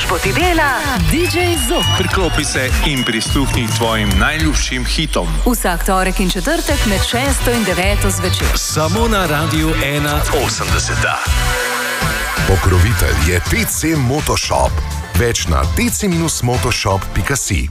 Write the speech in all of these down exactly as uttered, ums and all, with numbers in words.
Družbo ti dela D J Zob. Priklopi se in prisluhni tvojim najljubšim hitom. Vsak torek in četrtek med šesto in deveto zvečer. Samo na Radiu ena osemdeset. Pokrovitelj je T C Motoshop. Več na t c motoshop pika si.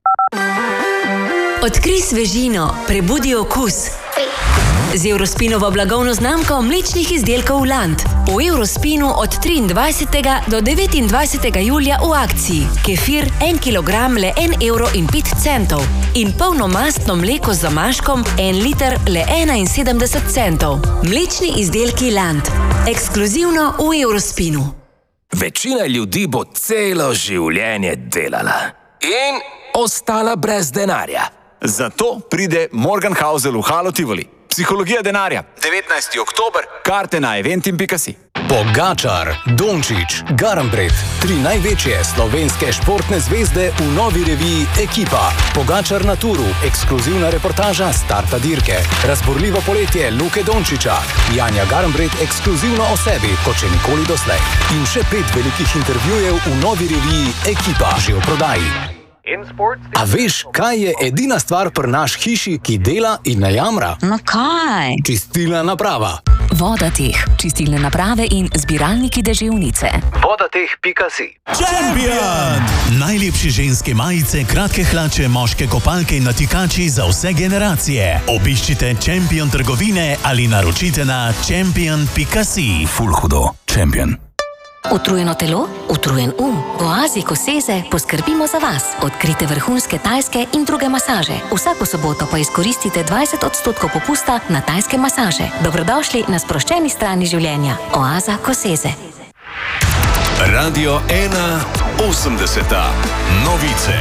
Odkrij svežino, prebudi okus. Z Eurospinovo blagovno znamko mlečnih izdelkov Land. V Eurospinu od triindvajsetega do devetindvajsetega julija v akciji. Kefir en kilogram le en evro in pet centov. In polnomastno mleko z zamaškom en liter le enainsedemdeset centov. Mlečni izdelki Land. Ekskluzivno v Eurospinu. Večina ljudi bo celo življenje delala in ostala brez denarja. Zato pride Morgenhausel v Halo Tivoli. Psihologija denarja. devetnajsti oktober. Karte na eventim pika si. Pogačar, Dončić, Garnbret, tri največje slovenske športne zvezde v novi reviji Ekipa. Pogačar na turu, ekskluzivna reportaža starta dirke. Razborljivo poletje Luke Dončića. Janja Garnbret ekskluzivno o sebi, kot še nikoli doslej. In še pet velikih intervjujev v novi reviji Ekipa, že v prodaji. A veš, kaj je edina stvar pri naš hiši, ki dela in ne jamra? No kaj? Čistilna naprava. Vodateh, čistilne naprave in zbiralniki deževnice. Vodateh pika si. Champion! Najlepše ženske majice, kratke hlače, moške kopalke in natikači za vse generacije. Obiščite Champion trgovine ali naročite na champion pika si. Ful hudo. Champion. Utrujeno telo, utrujen um. V Oazi Koseze poskrbimo za vas. Odkrite vrhunske tajske in druge masaže. Vsako soboto pa izkoristite dvajset odstotkov popusta na tajske masaže. Dobrodošli na sproščeni strani življenja. Oaza Koseze. Radio ena osemdeset. Novice.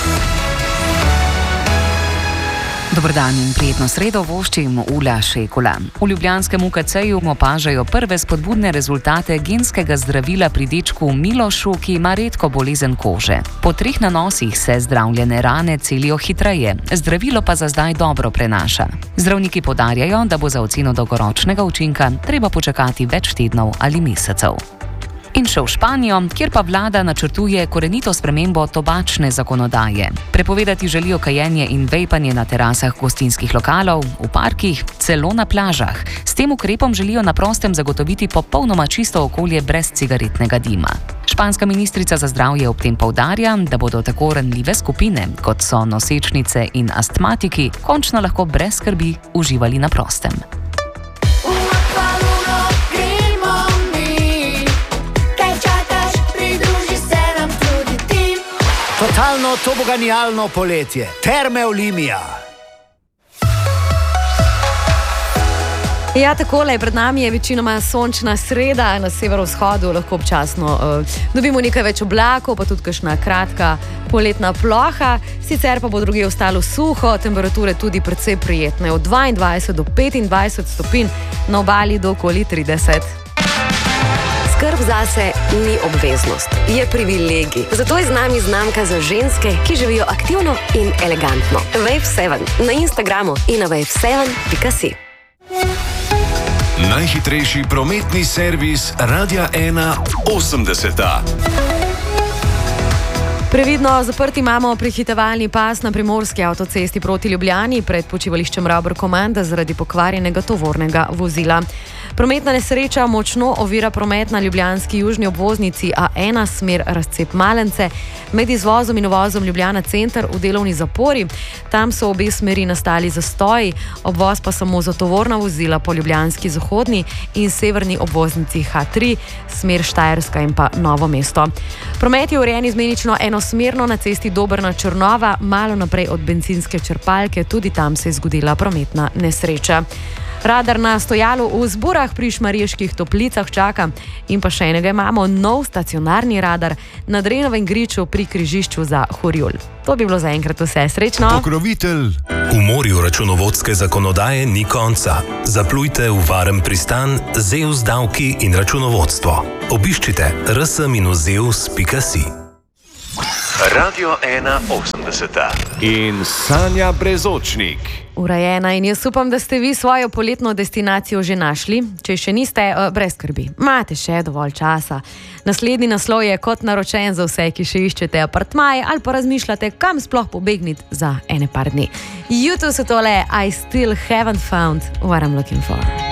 Dobar dan in prijetno sredo voščim Ula Šekula. V ljubljanskem U K C-ju opažajo prve spodbudne rezultate genskega zdravila pri dečku Milošu, ki ima redko bolezen kože. Po treh nanosih se zdravljene rane celijo hitreje, zdravilo pa za zdaj dobro prenaša. Zdravniki poudarjajo, da bo za oceno dolgoročnega učinka treba počakati več tednov ali mesecev. In še v Španijo, kjer pa vlada načrtuje korenito spremembo tobačne zakonodaje. Prepovedati želijo kajenje in vejpanje na terasah gostinskih lokalov, v parkih, celo na plažah. S tem ukrepom želijo na prostem zagotoviti popolnoma čisto okolje brez cigaretnega dima. Španska ministrica za zdravje ob tem poudarja, da bodo tako ranljive skupine, kot so nosečnice in astmatiki, končno lahko brez skrbi uživali na prostem. Totalno toboganijalno poletje. Terme Olimia. Ja, takole, pred nami je večinoma sončna sreda, na severovzhodu lahko občasno uh, dobimo nekaj več oblakov, pa tudi kakšna kratka poletna ploha, sicer pa bo drugje ostalo suho, temperature tudi precej prijetne, od dvaindvajset do petindvajset stopinj, na obali do okoli trideset. Skrb zase ni obveznost, je privilegij. Zato je z nami znamka za ženske, ki živijo aktivno in elegantno. Wave sedem na Instagramu in na wave sedem pika si. Najhitrejši prometni servis Radia ena osemdeset. Previdno zaprti imamo prehitevalni pas na primorski avtocesti proti Ljubljani pred počivališčem Rabor Komanda zaradi pokvarjenega tovornega vozila. Prometna nesreča močno ovira promet na ljubljanski južni obvoznici A ena smer razcep Malence med izvozom in uvozom Ljubljana center v delovni zapori. Tam so obe smeri nastali zastoji, obvoz pa samo za tovorna vozila po ljubljanski zahodni in severni obvoznici H tri, smer Štajerska in pa Novo mesto. Promet je urejen izmenično enosmerno na cesti Dobrna Črnova, malo naprej od bencinske črpalke, tudi tam se je zgodila prometna nesreča. Radar na stojalu v Zborah pri Šmarjeških Toplicah čaka in pa še enega imamo, nov stacionarni radar na Drenovem griču pri križišču za Horjul. To bi bilo zaenkrat vse. Srečno! Pokrovitelj. V morju računovodske zakonodaje ni konca. Zaplujte v varen pristan Zeus davki in računovodstvo. Obiščite r s zeus pika si. Radio ena osemdeseta in Sanja Brezočnik. Urejena in jaz upam, da ste vi svojo poletno destinacijo že našli. Če še niste, brez skrbi. Imate še dovolj časa. Naslednji naslov je kot naročen za vse, ki še iščete apartmaje ali pa razmišljate, kam sploh pobegniti za ene par dni. YouTube so tole I still haven't found what I'm looking for.